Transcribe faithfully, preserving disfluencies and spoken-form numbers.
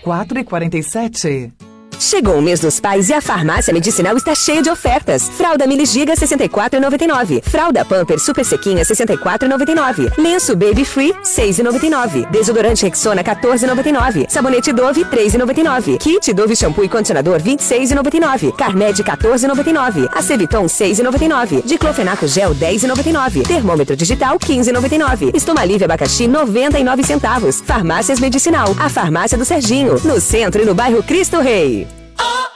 quatro e quarenta e sete. Chegou o mês dos pais e a Farmácia Medicinal está cheia de ofertas. Fralda Mili Giga sessenta e quatro reais e noventa e nove centavos. Fralda Pampers Super Sequinha sessenta e quatro reais e noventa e nove centavos. Lenço Baby Free seis reais e noventa e nove centavos. Desodorante Rexona quatorze reais e noventa e nove centavos. Sabonete Dove três reais e noventa e nove centavos. Kit Dove Shampoo e Condicionador vinte e seis reais e noventa e nove centavos. Carmed quatorze reais e noventa e nove centavos. Aceviton seis reais e noventa e nove centavos. Diclofenaco Gel dez reais e noventa e nove centavos. Termômetro Digital quinze reais e noventa e nove centavos. Estomalívia Abacaxi noventa e nove centavos. Farmácias Medicinal, a farmácia do Serginho, no centro e no bairro Cristo Rei. Oh!